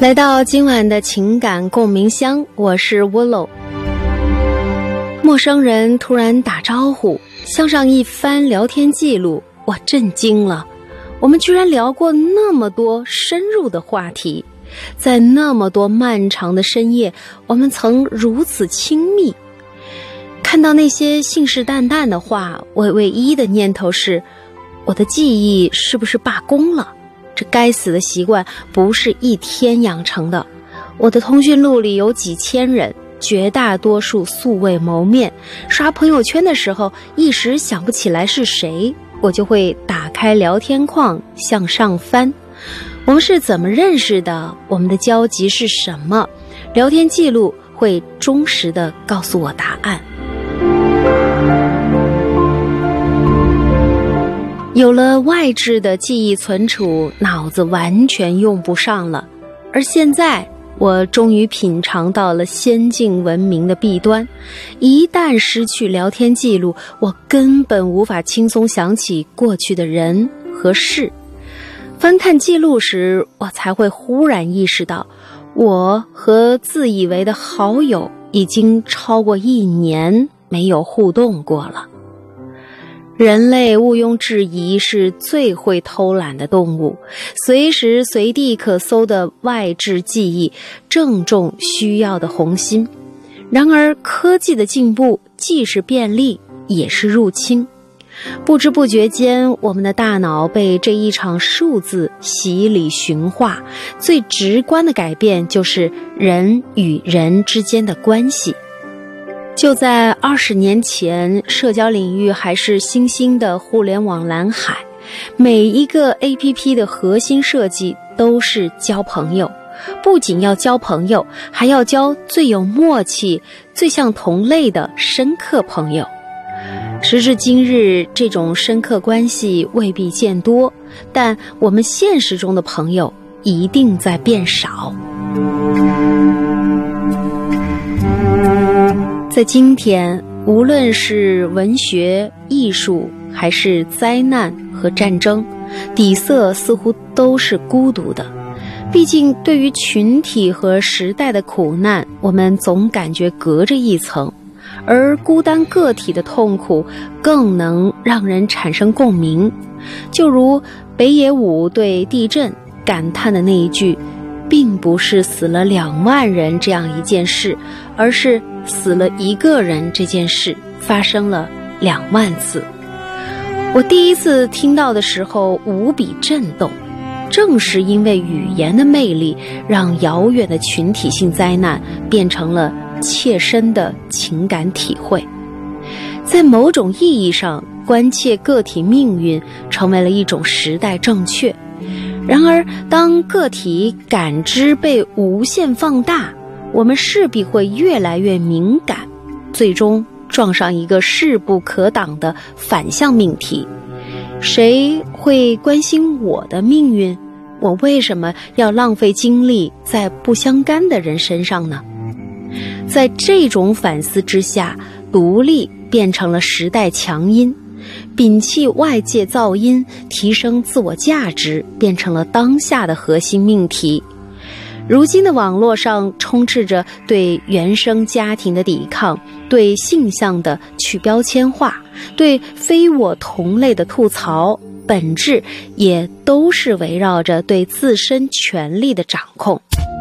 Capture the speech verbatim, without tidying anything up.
来到今晚的情感共鸣箱，我是 Willow。 陌生人突然打招呼，向上一翻聊天记录，我震惊了。我们居然聊过那么多深入的话题，在那么多漫长的深夜，我们曾如此亲密。看到那些信誓旦旦的话，我唯一的念头是，我的记忆是不是罢工了？这该死的习惯不是一天养成的。我的通讯录里有几千人，绝大多数素未谋面，刷朋友圈的时候一时想不起来是谁，我就会打开聊天框向上翻。我们是怎么认识的？我们的交集是什么？聊天记录会忠实地告诉我答案。有了外置的记忆存储，脑子完全用不上了。而现在我终于品尝到了先进文明的弊端，一旦失去聊天记录，我根本无法轻松想起过去的人和事。翻看记录时，我才会忽然意识到，我和自以为的好友已经超过一年没有互动过了。人类毋庸置疑是最会偷懒的动物，随时随地可搜的外置记忆正中需要的红心。然而科技的进步既是便利也是入侵，不知不觉间，我们的大脑被这一场数字洗礼驯化，最直观的改变就是人与人之间的关系。就在二十年前，社交领域还是新兴的互联网蓝海，每一个 A P P 的核心设计都是交朋友，不仅要交朋友，还要交最有默契、最像同类的深刻朋友。时至今日，这种深刻关系未必见多，但我们现实中的朋友一定在变少。在今天，无论是文学、艺术，还是灾难和战争，底色似乎都是孤独的。毕竟对于群体和时代的苦难，我们总感觉隔着一层，而孤单个体的痛苦更能让人产生共鸣。就如北野武对地震感叹的那一句，并不是死了两万人这样一件事，而是死了一个人这件事发生了两万次。我第一次听到的时候无比震动，正是因为语言的魅力，让遥远的群体性灾难变成了切身的情感体会。在某种意义上，关切个体命运成为了一种时代正确。然而当个体感知被无限放大，我们势必会越来越敏感，最终撞上一个势不可挡的反向命题。谁会关心我的命运？我为什么要浪费精力在不相干的人身上呢？在这种反思之下，独立变成了时代强音，摒弃外界噪音，提升自我价值变成了当下的核心命题。如今的网络上充斥着对原生家庭的抵抗，对性向的去标签化，对非我同类的吐槽，本质也都是围绕着对自身权利的掌控。